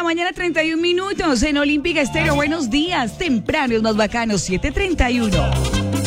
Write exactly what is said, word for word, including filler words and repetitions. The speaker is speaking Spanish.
mañana, treinta y un minutos en Olímpica Estéreo. Buenos días, temprano, más bacano, siete treinta y uno.